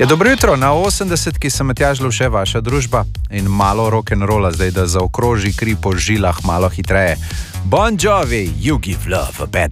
Ja, dobro jutro, na 80-ki sem Matjaž Lovše, vaša družba in malo rock'n'rolla, zdaj da zaokroži kri po žilah malo hitreje. Bon Jovi, you give love a bad